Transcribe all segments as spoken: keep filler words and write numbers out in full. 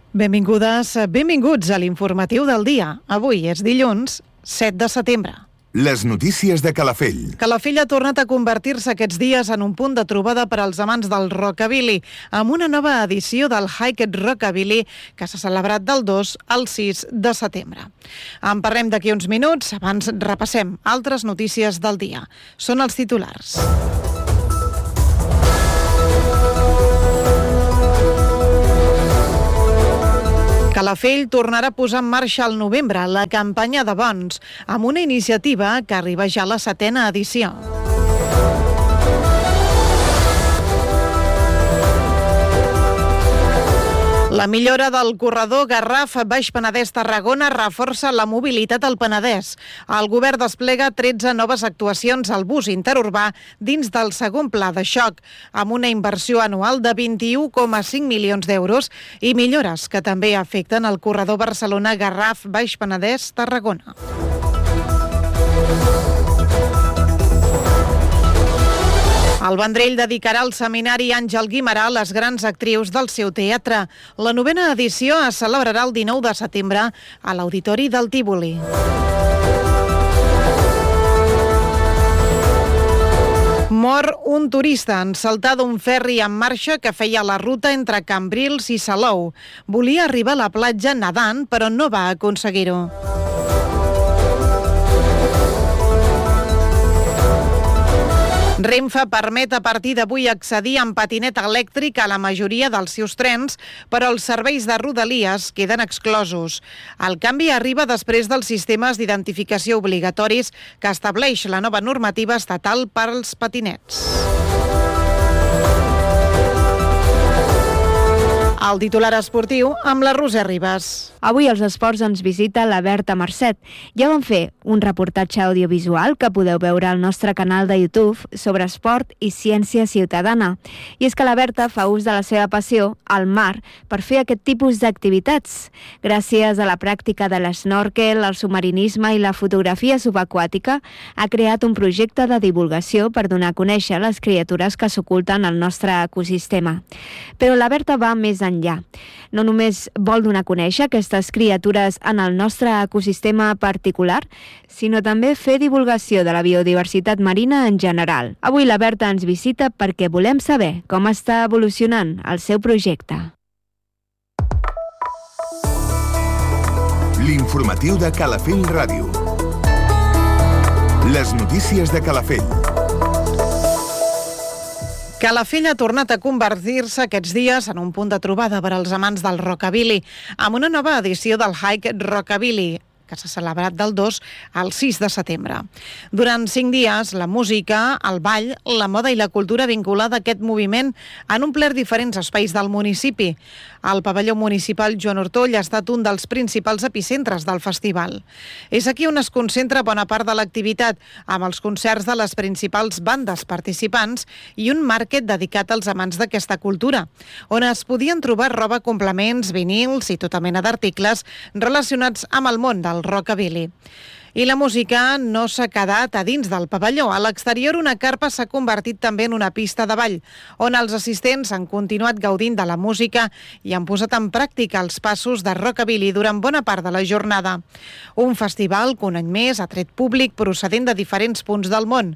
Benvingudes, benvinguts a l'informatiu del dia. Avui és dilluns, set de setembre. Les notícies de Calafell. Calafell ha tornat a convertir-se aquests dies en un punt de trobada per als amants del rockabilly, amb una nova edició del Highgate Rockabilly que s'ha celebrat del dos al sis de setembre. En parlem d'aquí uns minuts, abans repassem altres notícies del dia. Són els titulars. Calafell tornarà a posar en marxa al novembre la campanya de bons, amb una iniciativa que arriba ja a la setena edició. La millora del corredor Garraf-Baix Penedès-Tarragona reforça la mobilitat al Penedès. El govern desplega tretze noves actuacions al bus interurbà dins del segon pla de xoc, amb una inversió anual de vint-i-u coma cinc milions d'euros i millores que també afecten el corredor Barcelona-Garraf-Baix Penedès-Tarragona. El Vendrell dedicarà al seminari Àngel Guimerà les grans actrius del seu teatre. La novena edició es celebrarà el dinou de setembre a l'Auditori del Tívoli. Mor un turista en saltar d'un ferri en marxa que feia la ruta entre Cambrils i Salou. Volia arribar a la platja nedant, però no va aconseguir-ho. Renfe permet a partir d'avui accedir en patinet elèctric a la majoria dels seus trens, però els serveis de Rodalies queden exclosos. El canvi arriba després dels sistemes d'identificació obligatoris que estableix la nova normativa estatal per als patinets. El titular esportiu amb la Roser Ribas. Avui als esports ens visita la Berta Marcet. Ja vam fer un reportatge audiovisual que podeu veure al nostre canal de YouTube sobre esport i ciència ciutadana. I és que la Berta fa ús de la seva passió, al mar, per fer aquest tipus d'activitats. Gràcies a la pràctica de l'esnòrquel, el submarinisme i la fotografia subaquàtica, ha creat un projecte de divulgació per donar a conèixer les criatures que s'oculten al nostre ecosistema. Però la Berta va més enllà. No només vol donar a conèixer aquestes criatures en el nostre ecosistema particular, sinó també fer divulgació de la biodiversitat marina en general. Avui la Berta ens visita perquè volem saber com està evolucionant el seu projecte. L'informatiu de Calafell Ràdio. Les notícies de Calafell. Calafell ha tornat a convertir-se aquests dies en un punt de trobada per als amants del rockabilly, amb una nova edició del Highgate Rockabilly, que s'ha celebrat del dos al sis de setembre. Durant cinc dies, la música, el ball, la moda i la cultura vinculada a aquest moviment han omplert diferents espais del municipi. El pavelló municipal Joan Ortoll ha estat un dels principals epicentres del festival. És aquí on es concentra bona part de l'activitat, amb els concerts de les principals bandes participants i un màrquet dedicat als amants d'aquesta cultura, on es podien trobar roba, complements, vinils i tota mena d'articles relacionats amb el món del rockabilly. I la música no s'ha quedat a dins del pavelló. A l'exterior, una carpa s'ha convertit també en una pista de ball, on els assistents han continuat gaudint de la música i han posat en pràctica els passos de rockabilly durant bona part de la jornada. Un festival que un any més ha tret públic procedent de diferents punts del món.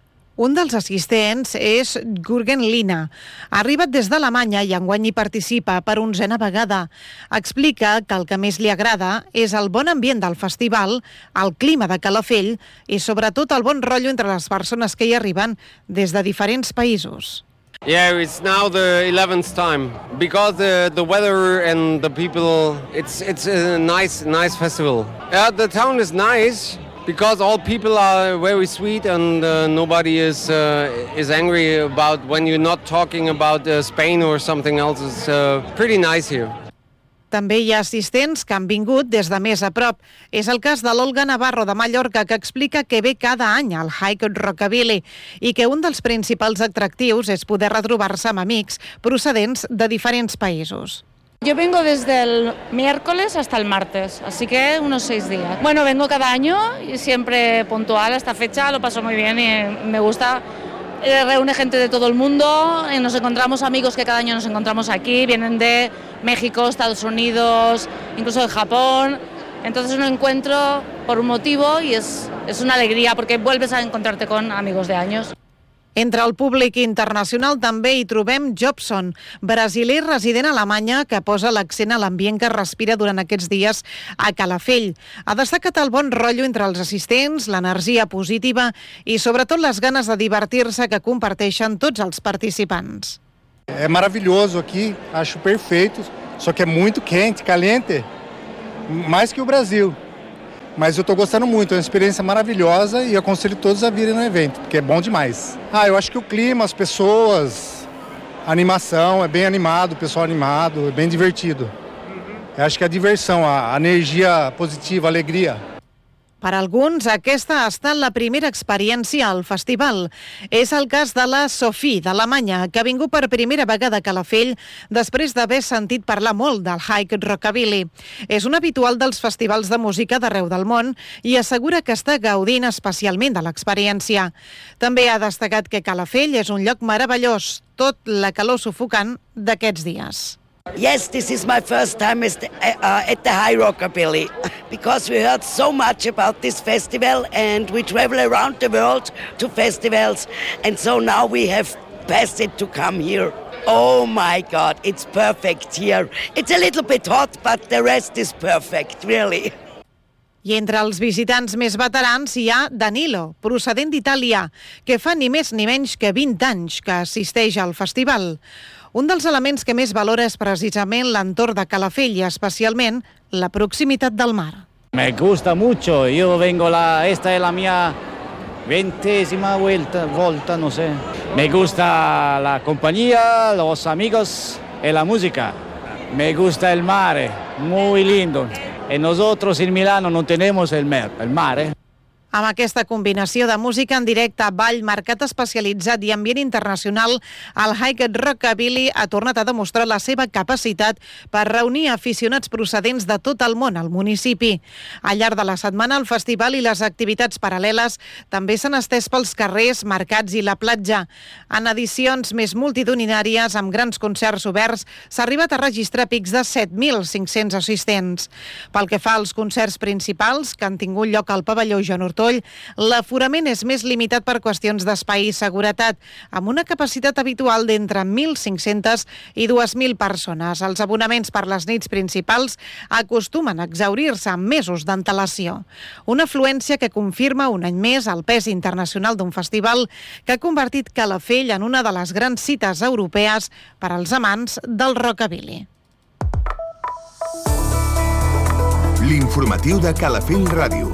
Un dels assistents és Jürgen Lina. Ha arribat des d'Alemanya i enguany hi participa per onzena vegada. Explica que el que més li agrada és el bon ambient del festival, el clima de Calafell i sobretot el bon rotllo entre les persones que hi arriben des de diferents països. Yeah, it's now the eleventh time because the the weather and the people. It's it's a nice nice festival. Yeah, the town is nice. Because all people are very sweet and uh, nobody is uh, is angry about when you're not talking about uh, Spain or something else. It's uh, pretty nice here. També hi ha assistents que han vingut des de més a prop. És el cas de l'Olga Navarro de Mallorca, que explica que ve cada any al Highgate Rockabilly i que un dels principals atractius és poder retrobar-se amb amics procedents de diferents països. Yo vengo desde el miércoles hasta el martes, así que unos seis días. Bueno, vengo cada año y siempre puntual a esta fecha, lo paso muy bien y me gusta Eh, reúne gente de todo el mundo, eh, nos encontramos amigos que cada año nos encontramos aquí, vienen de México, Estados Unidos, incluso de Japón. Entonces es un encuentro por un motivo y es, es una alegría porque vuelves a encontrarte con amigos de años. Entre el públic internacional també hi trobem Jobson, brasiler resident a Alemanya que posa l'accent a l'ambient que es respira durant aquests dies a Calafell. Ha destacat el bon rotllo entre els assistents, l'energia positiva i sobretot les ganes de divertir-se que comparteixen tots els participants. É maravilhoso aqui, acho perfeito, só que é muito quente, caliente, mais que o Brasil. Mas eu estou gostando muito, é uma experiência maravilhosa e aconselho todos a virem no evento, porque é bom demais. Ah, eu acho que o clima, as pessoas, a animação, é bem animado, o pessoal animado, é bem divertido. Eu acho que a diversão, a energia positiva, a alegria. Per alguns, aquesta ha estat la primera experiència al festival. És el cas de la Sophie, d'Alemanya, que ha vingut per primera vegada a Calafell després d'haver sentit parlar molt del Hike Rockabilly. És un habitual dels festivals de música d'arreu del món i assegura que està gaudint especialment de l'experiència. També ha destacat que Calafell és un lloc meravellós, tot la calor sufocant d'aquests dies. Yes, this is my first time at the, uh, at the High Rockabilly because we heard so much about this festival and we travel around the world to festivals and so now we have passed it to come here. Oh my God, it's perfect here. It's a little bit hot, but the rest is perfect, really. I entre els visitants més veterans hi ha Danilo, procedent d'Itàlia, que fa ni més ni menys que vint anys que assisteix al festival. Un dels elements que més valora és precisament l'entorn de Calafell i especialment la proximitat del mar. Me gusta mucho, yo vengo la, esta es la mía ventésima vuelta, volta, no sé. Me gusta la compañía, los amigos y la música. Me gusta el mar, muy lindo. Y nosotros en Milano no tenemos el mar, el mar, ¿eh? Amb aquesta combinació de música en directe, ball, mercat especialitzat i ambient internacional, el Hike Rockabilly ha tornat a demostrar la seva capacitat per reunir aficionats procedents de tot el món al municipi. Al llarg de la setmana, el festival i les activitats paral·leles també s'han estès pels carrers, mercats i la platja. En edicions més multitudinàries, amb grans concerts oberts, s'ha arribat a registrar pics de set mil cinc-cents assistents. Pel que fa als concerts principals, que han tingut lloc al pavelló Joan Hortó, l'aforament és més limitat per qüestions d'espai i seguretat, amb una capacitat habitual d'entre mil cinc-centes i dues mil persones. Els abonaments per les nits principals acostumen a exhaurir-se amb mesos d'antelació. Una afluència que confirma un any més el pes internacional d'un festival que ha convertit Calafell en una de les grans cites europees per als amants del rockabilly. L'informatiu de Calafell Ràdio.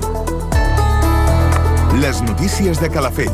Les notícies de Calafell.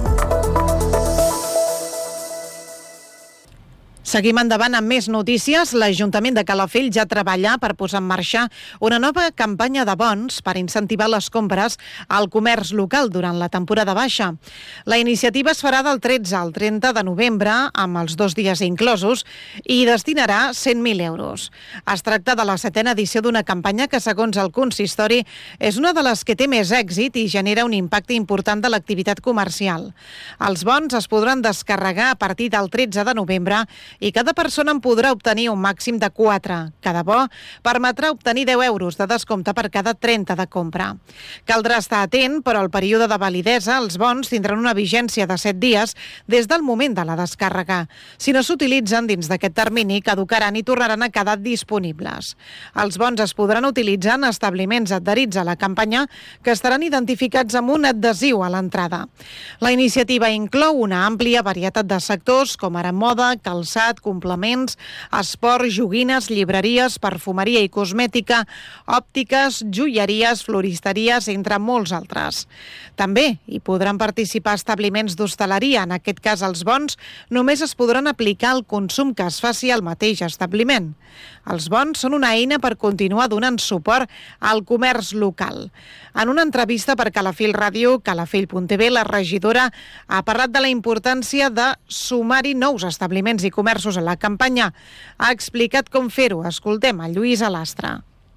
Seguim endavant amb més notícies. L'Ajuntament de Calafell ja treballa per posar en marxa una nova campanya de bons per incentivar les compres al comerç local durant la temporada baixa. La iniciativa es farà del tretze al trenta de novembre, amb els dos dies inclosos, i destinarà cent mil euros. Es tracta de la setena edició d'una campanya que, segons el consistori, és una de les que té més èxit i genera un impacte important de l'activitat comercial. Els bons es podran descarregar a partir del tretze de novembre i cada persona en podrà obtenir un màxim de quatre. Cada bo permetrà obtenir deu euros de descompte per cada trenta de compra. Caldrà estar atent, però el període de validesa, els bons tindran una vigència de set dies des del moment de la descàrrega. Si no s'utilitzen dins d'aquest termini, caducaran i tornaran a quedar disponibles. Els bons es podran utilitzar en establiments adherits a la campanya que estaran identificats amb un adhesiu a l'entrada. La iniciativa inclou una àmplia varietat de sectors, com ara moda, calçat, complements, esport, joguines, llibreries, perfumeria i cosmètica, òptiques, joieries, floristeries, entre molts altres. També hi podran participar establiments d'hostaleria. En aquest cas, els bons només es podran aplicar al consum que es faci al mateix establiment. Els bons són una eina per continuar donant suport al comerç local. En una entrevista per Calafell Ràdio, calafell punt t v, la regidora ha parlat de la importància de sumar-hi nous establiments i comerços a la campanya. Ha explicat com fer-ho. Escoltem a Lluís Alastre.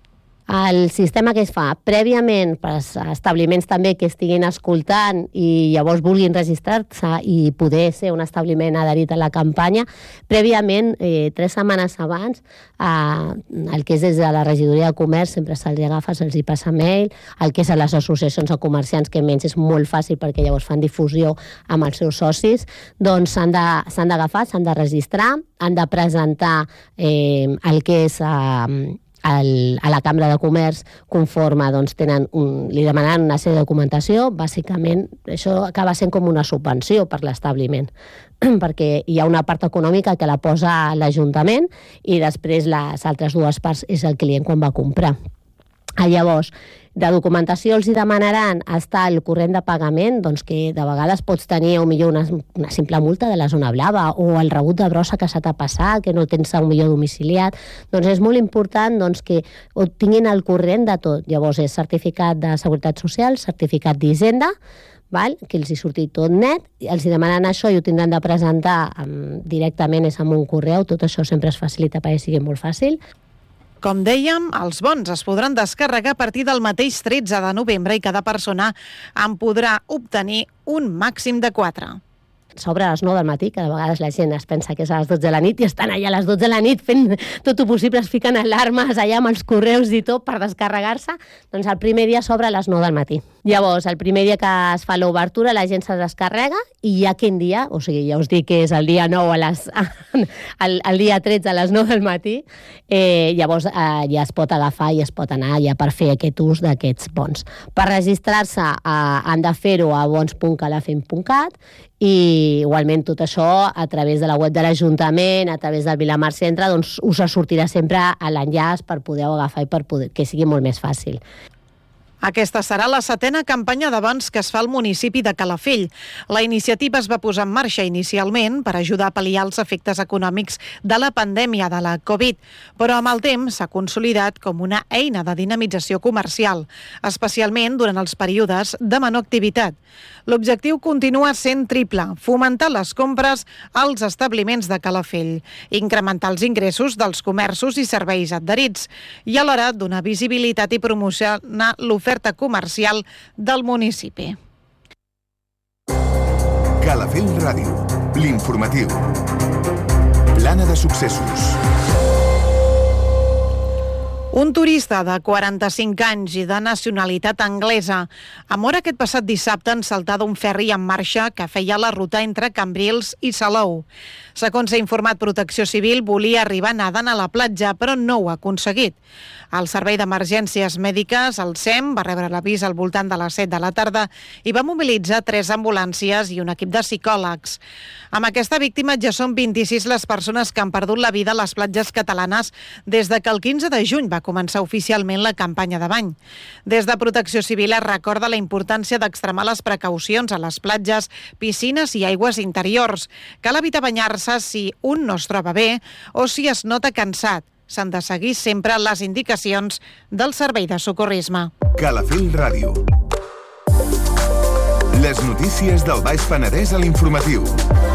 El sistema que es fa prèviament per als establiments també que estiguin escoltant i llavors vulguin registrar-se i poder ser un establiment adherit a la campanya, prèviament, eh, tres setmanes abans, eh, el que és des de la regidoria de comerç sempre se'ls agafa, se'ls hi passa mail, el que és a les associacions de comerciants, que menys és molt fàcil perquè llavors fan difusió amb els seus socis, doncs s'han d'agafar, s'han de registrar, han de presentar eh, el que és... Eh, El, a la Cambra de Comerç conforme doncs, tenen un, li demanen una sèrie de documentació. Bàsicament això acaba sent com una subvenció per l'establiment perquè hi ha una part econòmica que la posa l'Ajuntament i després les altres dues parts és el client quan va comprar. Llavors, de documentació els hi demanaran estar el corrent de pagament, doncs que de vegades pots tenir millor una, una simple multa de la zona blava o el rebut de brossa que se t'ha passat, que no tens millor domiciliat. Doncs és molt important doncs, que ho tinguin al corrent de tot. Llavors és certificat de Seguretat Social, certificat d'Hisenda, val? Que els hi surti tot net, els hi demanen això i ho tindran de presentar um, directament, és amb un correu, tot això sempre es facilita perquè sigui molt fàcil. Com dèiem, els bons es podran descarregar a partir del mateix tretze de novembre i cada persona en podrà obtenir un màxim de quatre. S'obre a les nou del matí, que de vegades la gent es pensa que és a les dotze de la nit i estan allà a les dotze de la nit fent tot el possible, es fiquen alarmes allà amb els correus i tot per descarregar-se. Doncs el primer dia s'obre a les nou del matí. Llavors, el primer dia que es fa l'obertura, la gent se descarrega i ja quin dia, o sigui, ja us dic que és el dia nou a les, el, el dia tretze a les nou del matí, eh, llavors eh, ja es pot agafar i es pot anar ja per fer aquest ús d'aquests bons. Per registrar-se eh, han de fer-ho a bons punt calafell punt cat i igualment tot això a través de la web de l'Ajuntament, a través del Vilamar Centre, doncs us sortirà sempre a l'enllaç per poder agafar i per poder, que sigui molt més fàcil. Aquesta serà la setena campanya de bons que es fa al municipi de Calafell. La iniciativa es va posar en marxa inicialment per ajudar a pal·liar els efectes econòmics de la pandèmia de la Covid, però amb el temps s'ha consolidat com una eina de dinamització comercial, especialment durant els períodes de menor activitat. L'objectiu continua sent triple: fomentar les compres als establiments de Calafell, incrementar els ingressos dels comerços i serveis adherits i alhora donar visibilitat i promocionar l'oferta comercial del municipi. Calafell Ràdio, l'informatiu. Plana de successos. Un turista de quaranta-cinc anys i de nacionalitat anglesa ha mort aquest passat dissabte en saltar d'un ferri en marxa que feia la ruta entre Cambrils i Salou. Segons ha informat Protecció Civil, volia arribar nedant a la platja, però no ho ha aconseguit. El Servei d'Emergències Mèdiques, el S E M, va rebre l'avís al voltant de les set de la tarda i va mobilitzar tres ambulàncies i un equip de psicòlegs. Amb aquesta víctima ja són vint-i-sis les persones que han perdut la vida a les platges catalanes des de que el quinze de juny va començar oficialment la campanya de bany. Des de Protecció Civil es recorda la importància d'extremar les precaucions a les platges, piscines i aigües interiors. Cal evitar banyar-se si un no es troba bé o si es nota cansat. S'han de seguir sempre les indicacions del Servei de Socorrisme. Calafell Ràdio. Les notícies del Baix Penedès a l'informatiu.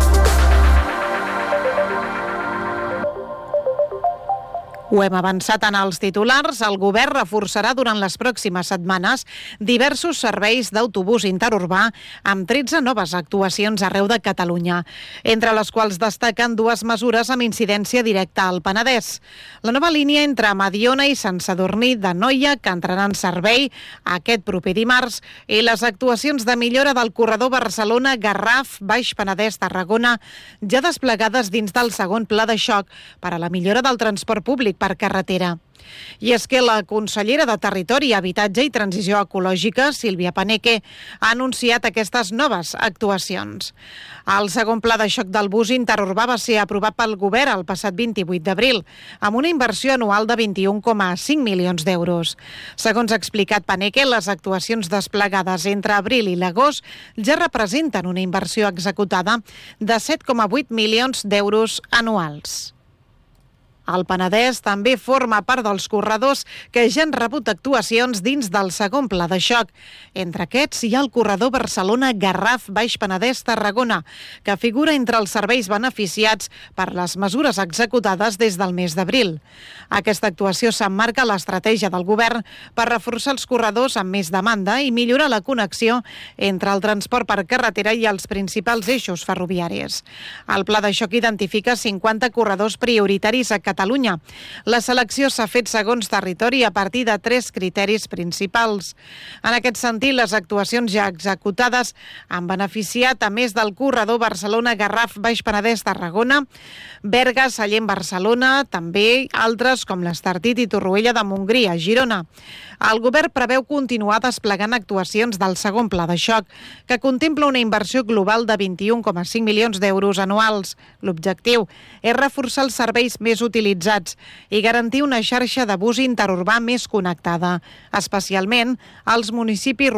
Ho hem avançat en els titulars. El govern reforçarà durant les pròximes setmanes diversos serveis d'autobús interurbà amb tretze noves actuacions arreu de Catalunya, entre les quals destaquen dues mesures amb incidència directa al Penedès. La nova línia entre Mediona i Sant Sadurní d'Anoia, que entrarà en servei aquest proper dimarts, i les actuacions de millora del corredor Barcelona-Garraf, Baix Penedès-Tarragona, ja desplegades dins del segon pla de xoc per a la millora del transport públic per carretera. I és que la consellera de Territori, Habitatge i Transició Ecològica, Sílvia Paneque, ha anunciat aquestes noves actuacions. El segon pla de xoc del bus interurbà va ser aprovat pel govern el passat vint-i-vuit d'abril, amb una inversió anual de vint-i-un coma cinc milions d'euros. Segons ha explicat Paneque, les actuacions desplegades entre abril i l'agost ja representen una inversió executada de set coma vuit milions d'euros anuals. El Penedès també forma part dels corredors que ja han rebut actuacions dins del segon pla de xoc. Entre aquests hi ha el corredor Barcelona-Garraf-Baix Penedès-Tarragona, que figura entre els serveis beneficiats per les mesures executades des del mes d'abril. Aquesta actuació s'emmarca a l'estratègia del govern per reforçar els corredors amb més demanda i millorar la connexió entre el transport per carretera i els principals eixos ferroviaris. El pla de xoc identifica cinquanta corredors prioritaris a Catalunya. La selecció s'ha fet segons territori a partir de tres criteris principals. En aquest sentit, les actuacions ja executades han beneficiat a més del corredor Barcelona-Garraf-Baix Penedès-Tarragona, Berga-Sallent-Barcelona, també altres com l'Estartit i Torroella de Montgrí, a Girona. El govern preveu continuar desplegant actuacions del segon pla de xoc, que contempla una inversió global de vint-i-un coma cinc milions d'euros anuals. L'objectiu és reforçar els serveis més utilitzats i garantir una xarxa de bus interurbà més connectada, especialment als municipis